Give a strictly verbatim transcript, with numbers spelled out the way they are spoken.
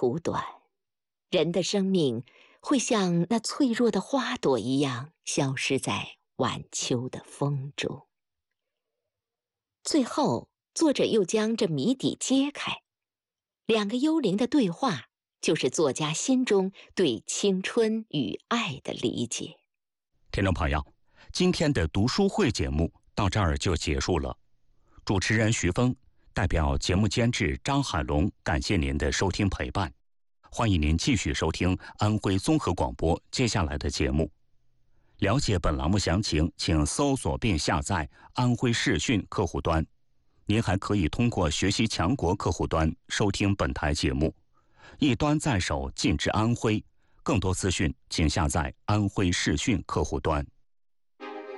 苦短，人的生命会像那脆弱的花朵一样消失在晚秋的风中。最后，作者又将这谜底揭开，两个幽灵的对话，就是作家心中对青春与爱的理解。 听众朋友，今天的读书会节目到这儿就结束了。主持人徐峰代表节目监制张海龙，感谢您的收听陪伴。欢迎您继续收听安徽综合广播接下来的节目。了解本栏目详情，请搜索并下载安徽视讯客户端。您还可以通过学习强国客户端收听本台节目。一端在手，尽至安徽。更多资讯，请下载安徽视讯客户端。